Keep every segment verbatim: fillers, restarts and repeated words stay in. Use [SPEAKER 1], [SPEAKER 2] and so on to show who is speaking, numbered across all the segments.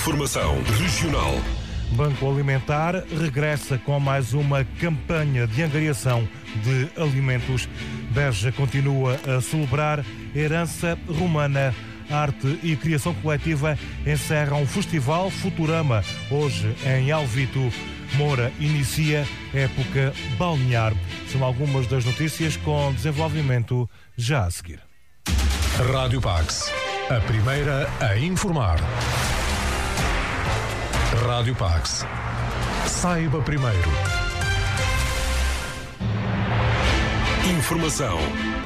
[SPEAKER 1] Informação regional.
[SPEAKER 2] Banco Alimentar regressa com mais uma campanha de angariação de alimentos. Beja continua a celebrar herança romana. Arte e criação coletiva encerram o Festival Futurama, hoje em Alvito. Moura inicia época balnear. São algumas das notícias com desenvolvimento já a seguir.
[SPEAKER 1] Rádio Pax, a primeira a informar. Rádio Pax. Saiba primeiro. Informação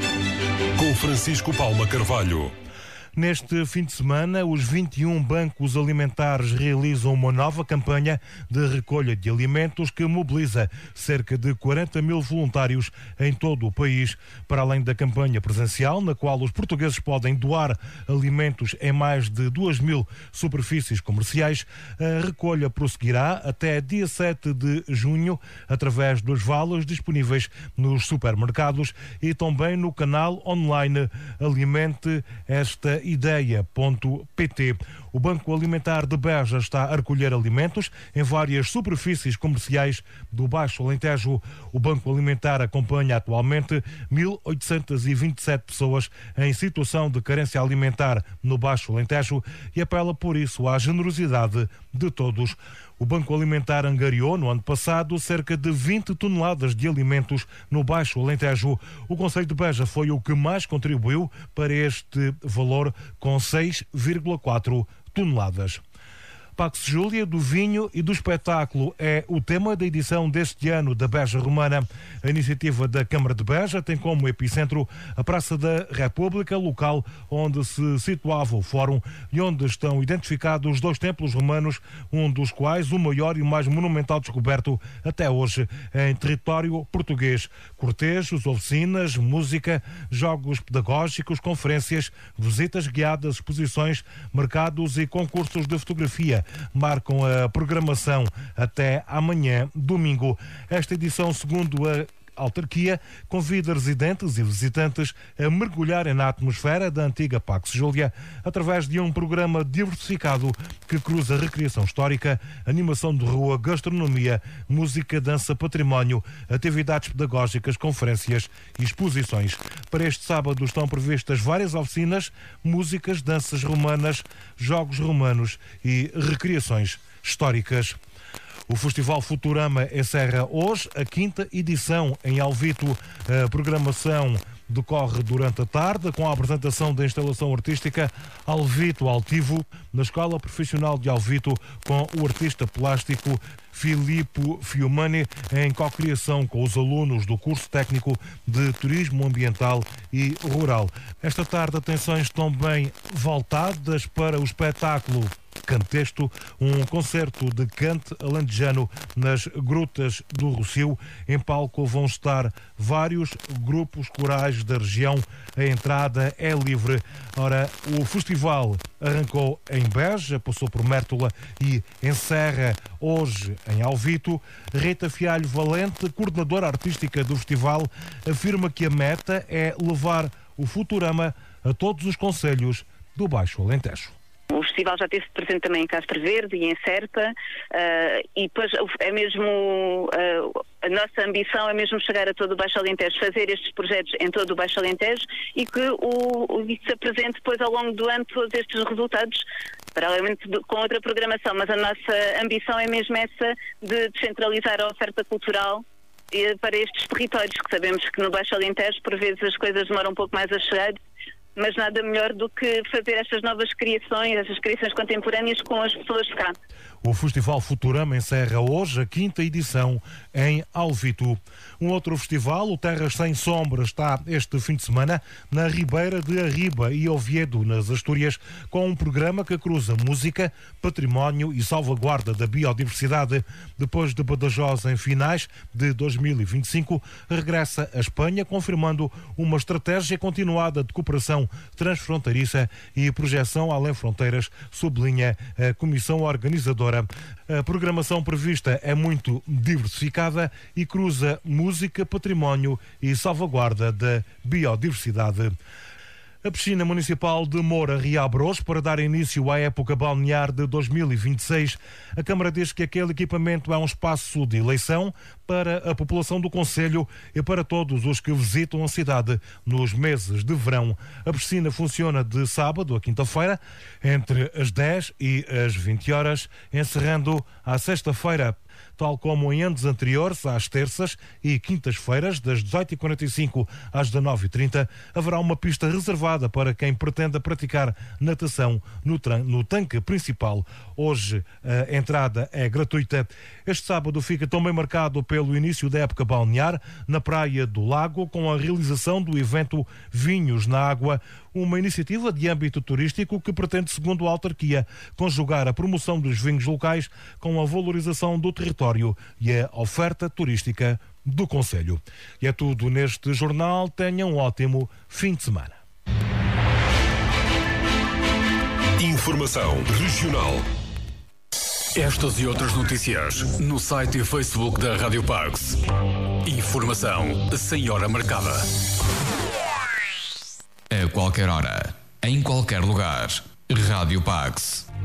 [SPEAKER 1] com Francisco Paula Carvalho.
[SPEAKER 2] Neste fim de semana, os vinte e um bancos alimentares realizam uma nova campanha de recolha de alimentos que mobiliza cerca de quarenta mil voluntários em todo o país. Para além da campanha presencial, na qual os portugueses podem doar alimentos em mais de duas mil superfícies comerciais, a recolha prosseguirá até dia sete de junho, através dos vales disponíveis nos supermercados e também no canal online Alimente Esta ideia ponto pt. O Banco Alimentar de Beja está a recolher alimentos em várias superfícies comerciais do Baixo Alentejo. O Banco Alimentar acompanha atualmente mil oitocentas e vinte e sete pessoas em situação de carência alimentar no Baixo Alentejo e apela por isso à generosidade de todos. O Banco Alimentar angariou no ano passado cerca de vinte toneladas de alimentos no Baixo Alentejo. O Concelho de Beja foi o que mais contribuiu para este valor, com seis vírgula quatro toneladas. Pax Júlia, do vinho e do espetáculo é o tema da edição deste ano da Beja Romana. A iniciativa da Câmara de Beja tem como epicentro a Praça da República, local onde se situava o fórum e onde estão identificados dois templos romanos, um dos quais o maior e mais monumental descoberto até hoje em território português. Cortejos, oficinas, música, jogos pedagógicos, conferências, visitas guiadas, exposições, mercados e concursos de fotografia marcam a programação até amanhã, domingo. Esta edição, segundo a autarquia, convida residentes e visitantes a mergulharem na atmosfera da antiga Pax Júlia através de um programa diversificado que cruza recreação histórica, animação de rua, gastronomia, música, dança, património, atividades pedagógicas, conferências e exposições. Para este sábado estão previstas várias oficinas, músicas, danças romanas, jogos romanos e recriações históricas. O Festival Futurama encerra hoje a quinta edição em Alvito. A programação decorre durante a tarde com a apresentação da instalação artística Alvito Altivo na Escola Profissional de Alvito, com o artista plástico Filippo Fiumani em cocriação com os alunos do curso técnico de Turismo Ambiental e Rural. Esta tarde atenções também voltadas para o espetáculo Cantesto, um concerto de cante alentejano nas Grutas do Rossio. Em palco vão estar vários grupos corais da região. A entrada é livre. Ora, o festival arrancou em Beja, passou por Mértola e encerra hoje em Alvito. Rita Fialho Valente, coordenadora artística do festival, afirma que a meta é levar o Futurama a todos os concelhos do Baixo Alentejo.
[SPEAKER 3] O festival já esteve presente também em Castro Verde e em Serpa, uh, e depois é mesmo, uh, a nossa ambição é mesmo chegar a todo o Baixo Alentejo, fazer estes projetos em todo o Baixo Alentejo e que o, o se apresente depois ao longo do ano todos estes resultados, paralelamente com outra programação, mas a nossa ambição é mesmo essa de descentralizar a oferta cultural para estes territórios, que sabemos que no Baixo Alentejo por vezes as coisas demoram um pouco mais a chegar, mas nada melhor do que fazer estas novas criações, estas criações contemporâneas com as pessoas de cá.
[SPEAKER 2] O Festival Futurama encerra hoje a quinta edição em Alvito. Um outro festival, o Terras Sem Sombra, está este fim de semana na Ribeira de Arriba e Oviedo, nas Astúrias, com um programa que cruza música, património e salvaguarda da biodiversidade. Depois de Badajoz em finais de dois mil e vinte e cinco, regressa à Espanha, confirmando uma estratégia continuada de cooperação transfronteiriça e projeção além fronteiras, sublinha a Comissão Organizadora. A programação prevista é muito diversificada e cruza música, património e salvaguarda da biodiversidade. A piscina municipal de Moura reabre hoje para dar início à época balnear de dois mil e vinte e seis. A Câmara diz que aquele equipamento é um espaço de eleição para a população do concelho e para todos os que visitam a cidade nos meses de verão. A piscina funciona de sábado a quinta-feira, entre as dez e as vinte horas, encerrando à sexta-feira. Tal como em anos anteriores, às terças e quintas-feiras, das dezoito e quarenta e cinco às dezanove e trinta, haverá uma pista reservada para quem pretenda praticar natação no, no tanque principal. Hoje a entrada é gratuita. Este sábado fica também marcado pelo início da época balnear na Praia do Lago, com a realização do evento Vinhos na Água, uma iniciativa de âmbito turístico que pretende, segundo a autarquia, conjugar a promoção dos vinhos locais com a valorização do território e a oferta turística do concelho. E é tudo neste jornal. Tenha um ótimo fim de semana.
[SPEAKER 1] Informação regional.
[SPEAKER 4] Estas e outras notícias no site e Facebook da Rádio Pax. Informação sem hora marcada. A qualquer hora, em qualquer lugar. Rádio Pax.